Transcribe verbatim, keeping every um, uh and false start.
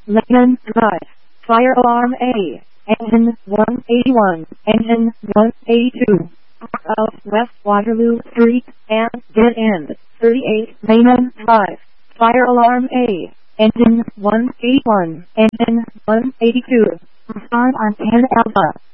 Lehman Drive. Fire alarm A. Engine one eighty-one. Engine one eighty-two. South West Waterloo Street and dead end. thirty-eight Lehman Drive. Fire alarm A. Engine one eighty-one. Engine one eighty-two. Respond on ten Alpha.